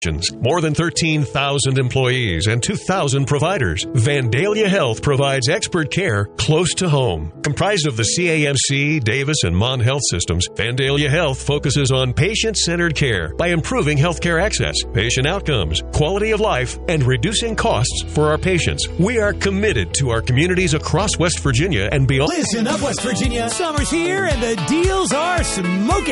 More than 13,000 employees and 2,000 providers. Vandalia Health provides expert care close to home. Comprised of the CAMC, Davis, and Mon Health systems, Vandalia Health focuses on patient-centered care by improving healthcare access, patient outcomes, quality of life, and reducing costs for our patients. We are committed to our communities across West Virginia and beyond. Listen up, West Virginia. Summer's here and the deals are smoking.